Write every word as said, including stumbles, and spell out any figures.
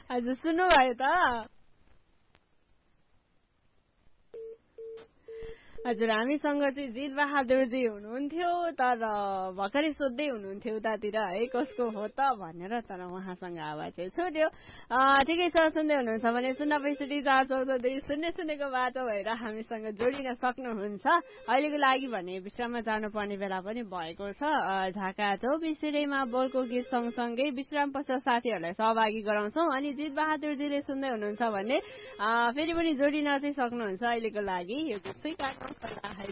हजुर सुन्नुभयो त हजुर हामीसँग चाहिँ जित बहादुरजी हुनुहुन्थ्यो तर भर्खरै सोध्दै हुनुहुन्थ्यो उतातिर है कसको हो त भनेर तर उहाँसँग आवाज चाहिँ छोड्यो ठिकै छ सुन्दै हुनुहुन्छ भने शून्य पैँसठी चार चौध दुई शून्य शून्यको बाटो भएर हामीसँग जोडिन सक्नुहुन्छ अहिलेको लागि भने विश्राममा जानुपर्ने बेला पनि भएको छ ढाका चौबिसैमा बोलको गीत सँगसँगै विश्राम पश्चात साथीहरूलाई सहभागी गराउँछौँ अनि जित बहादुरजीले सुन्दै हुनुहुन्छ भने फेरि पनि जोडिन चाहिँ सक्नुहुन्छ अहिलेको लागि यो गीत चाहिँ